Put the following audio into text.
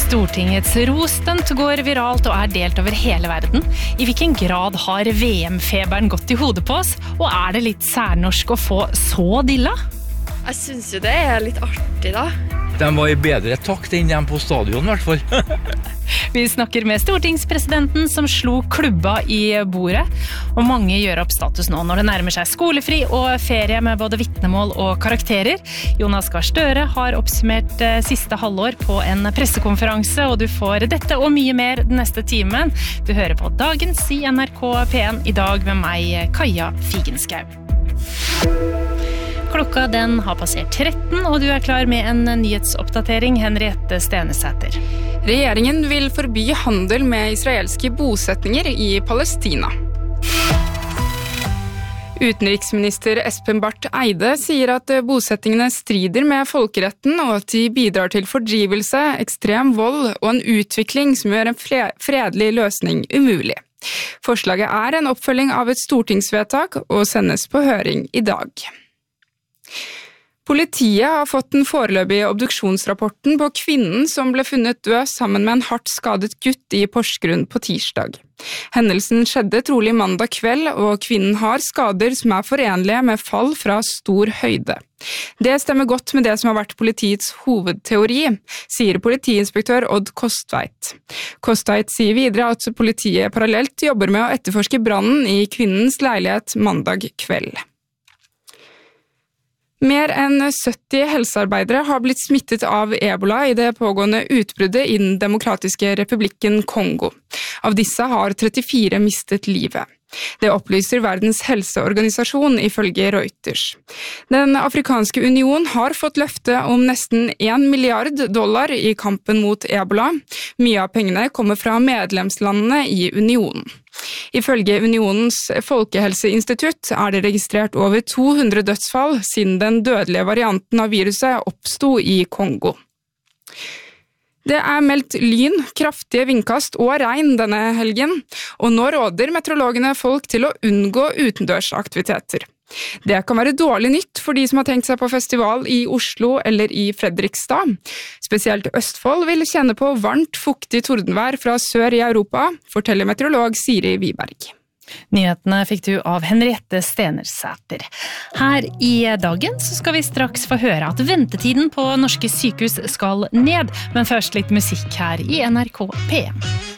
Stortingets rostunt går viralt og delt over hele verden. I hvilken grad har VM-feberen gått I hodet på oss? Og det litt særnorsk å få så dilla? Jeg synes jo det litt artig da. De var I bedre takt enn de på stadion I hvert fall. Vi snakker med stortingspresidenten som slo klubba I bordet. Og mange gjør opp status nå når det nærmer seg skolefri og ferie med både vitnemål og karakterer. Jonas Gahr Støre har oppsummert siste halvår på en pressekonferanse, og du får dette og mye mer den neste timen. Du hører på Dagens I NRK P1 I dag med meg, Kaja Figenschou. Klokka den har passert 13, og du klar med en nyhetsoppdatering, Henriette Stenesæter. Regjeringen vil forby handel med israelske bosetninger I Palestina. Utenriksminister Espen Barth Eide sier at bosettingene strider med folkeretten og at de bidrar til fordrivelse, ekstrem vold og en utvikling som gjør en fredelig løsning umulig. Forslaget en oppfølging av et stortingsvedtak og sendes på høring I dag. Politiet har fått den foreløpige obduksjonsrapporten på kvinnen som ble funnet død sammen med en hardt skadet gutt I Porsgrunn på tirsdag. Hendelsen skjedde trolig mandag kveld, og kvinnen har skader som forenlige med fall fra stor høyde. Det stemmer godt med det som har vært politiets hovedteori, sier politiinspektør Odd Kostveit. Kostveit sier videre at politiet parallelt jobber med å etterforske brannen I kvinnens leilighet mandag kveld. Mer enn 70 helsearbeidere har blitt smittet av Ebola I det pågående utbruddet I den demokratiske republikken Kongo. Av disse har 34 mistet livet. Det opplyser Verdens helseorganisasjon ifølge Reuters. Den afrikanske union har fått løfte om nesten $1 milliard I kampen mot Ebola. Mye av pengene kommer fra medlemslandene I unionen. Ifølge unionens folkehelseinstitutt det registrert over 200 dødsfall siden den dødelige varianten av viruset oppstod I Kongo. Det meldt lyn, kraftige vindkast og regn denne helgen, og nå råder meteorologene folk til å unngå utendørsaktiviteter. Det kan være dårlig nytt for de som har tenkt seg på festival I Oslo eller I Fredrikstad. Spesielt Østfold vil kjenne på varmt, fuktig tordenvær fra sør I Europa, forteller meteorolog Siri Wiberg. Nyhetene fikk du av Henriette Stenesæter. Her I dagen så skal vi straks få høre at ventetiden på norske sykehus skal ned, men først litt musikk her I NRK P1.